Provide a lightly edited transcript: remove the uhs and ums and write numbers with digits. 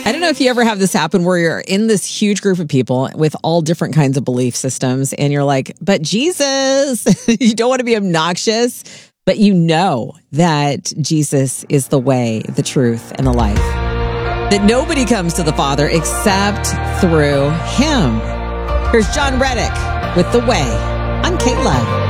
I don't know if you ever have this happen where you're in this huge group of people with all different kinds of belief systems and you're like, but Jesus, you don't want to be obnoxious, but you know that Jesus is the way, the truth, and the life. That nobody comes to the Father except through him. Here's John Reddick with The Way on K-Love.